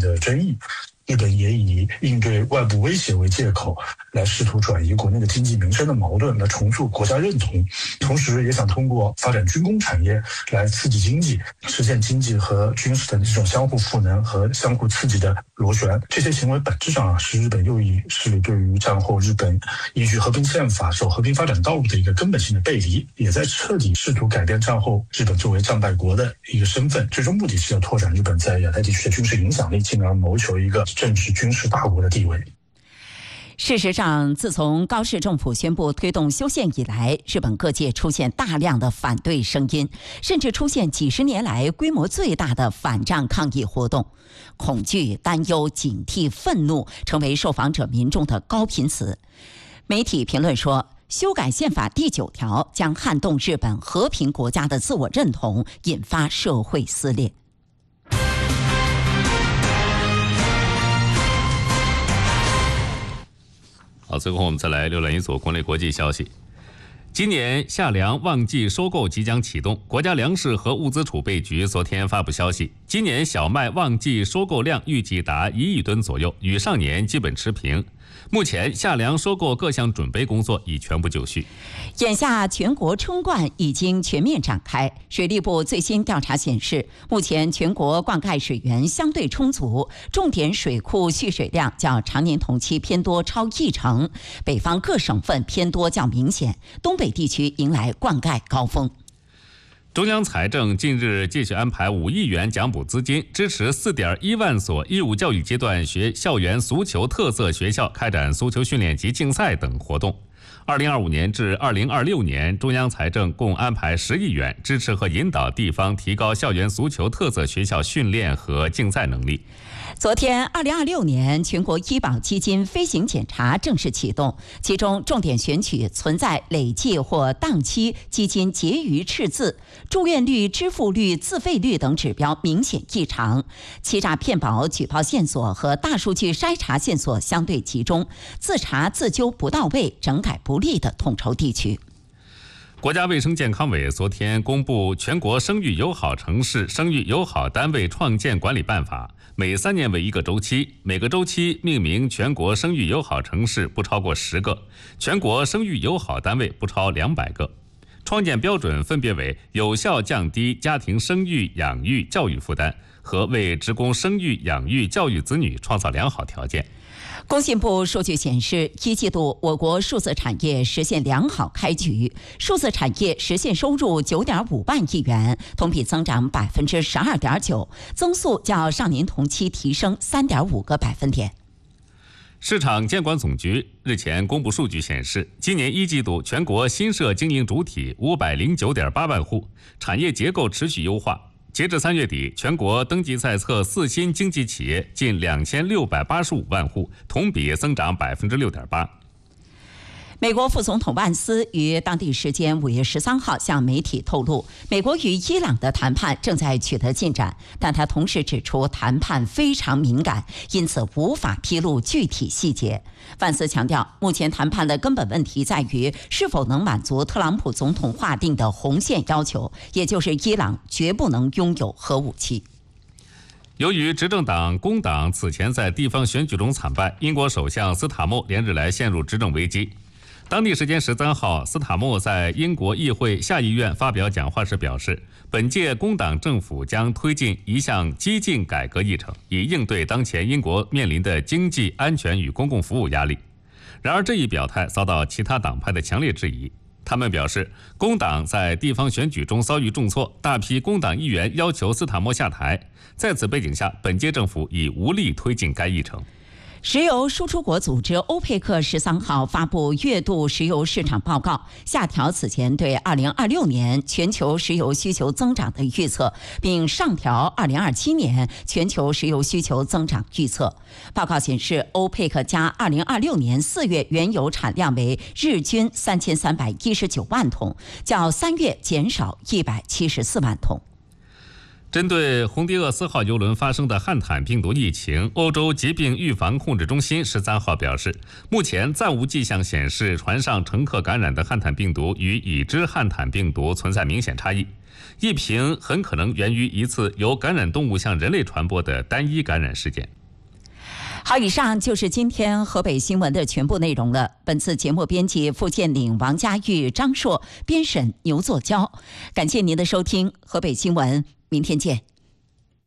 的争议。日本也以应对外部威胁为借口，来试图转移国内的经济民生的矛盾，来重塑国家认同，同时也想通过发展军工产业来刺激经济，实现经济和军事的这种相互赋能和相互刺激的螺旋。这些行为本质上是日本右翼势力对于战后日本依据和平宪法走和平发展道路的一个根本性的背离，也在彻底试图改变战后日本作为战败国的一个身份，最终目的是要拓展日本在亚太地区的军事影响力，进而谋求一个政治军事大国的地位。 事实上，自从高市政府宣布推动修宪以来，日本各界出现大量的反对声音，甚至出现几十年来规模最大的反战抗议活动。恐惧、担忧、警惕、愤怒成为受访者民众的高频词。媒体评论说，修改宪法第9条将撼动日本和平国家的自我认同，引发社会撕裂。 好，最后我们再来浏览一组国内国际消息。今年夏粮旺季收购即将启动，国家粮食和物资储备局昨天发布消息，今年小麦旺季收购量预计达1亿吨左右，与上年基本持平。目前夏粮收购各项准备工作已全部就绪。 眼下全国春灌已经全面展开，水利部最新调查显示，目前全国灌溉水源相对充足，重点水库蓄水量较常年同期偏多超1成，北方各省份偏多较明显，东北地区迎来灌溉高峰。 中央财政近日继续安排5亿元奖补资金，支持4.1万所义务教育阶段校园足球特色学校开展足球训练及竞赛等活动。2025年至2026年，中央财政共安排10亿元，支持和引导地方提高校园足球特色学校训练和竞赛能力。 昨天，2026年全国医保基金飞行检查正式启动，其中重点选取存在累计或当期基金结余赤字、住院率、支付率、自费率等指标明显异常，欺诈骗保举报线索和大数据筛查线索相对集中，自查自纠不到位、整改不力的统筹地区。 国家卫生健康委昨天公布《全国生育友好城市、生育友好单位创建管理办法》，每3年为1个周期，每个周期命名全国生育友好城市不超过10个，全国生育友好单位不超200个。创建标准分别为有效降低家庭生育、养育、教育负担和为职工生育、养育、教育子女创造良好条件。 工信部数据显示，1季度我国数字产业实现良好开局，数字产业实现收入9.5万亿元，同比增长12.9%，增速较上年同期提升3.5个百分点。 市场监管总局日前公布数据显示，今年1季度全国新设经营主体509.8万户，产业结构持续优化。截至3月底，全国登记在册4新经济企业近2685万户，同比增长6.8%。 美国副总统万斯于当地时间5月13号向媒体透露，美国与伊朗的谈判正在取得进展，但他同时指出谈判非常敏感，因此无法披露具体细节。万斯强调，目前谈判的根本问题在于是否能满足特朗普总统划定的红线要求，也就是伊朗绝不能拥有核武器。 由于执政党工党此前在地方选举中惨败，英国首相斯塔默连日来陷入执政危机。当地时间13号，斯塔默在英国议会下议院发表讲话时表示，本届工党政府将推进一项激进改革议程，以应对当前英国面临的经济、安全与公共服务压力。然而，这一表态遭到其他党派的强烈质疑。他们表示，工党在地方选举中遭遇重挫，大批工党议员要求斯塔默下台。在此背景下，本届政府已无力推进该议程。 石油输出国组织欧佩克13号发布月度石油市场报告，下调此前对2026年全球石油需求增长的预测，并上调2027年全球石油需求增长预测。报告显示，欧佩克加2026年4月原油产量为日均3319万桶，较3月减少174万桶。 针对红迪厄斯号邮轮发生的汉坦病毒疫情，欧洲疾病预防控制中心13号表示，目前暂无迹象显示船上乘客感染的汉坦病毒与已知汉坦病毒存在明显差异，疫情很可能源于一次由感染动物向人类传播的单一感染事件。 好，以上就是今天河北新闻的全部内容了。本次节目编辑付建岭、王佳玉、张硕，编审牛作娇。感谢您的收听，河北新闻，明天见。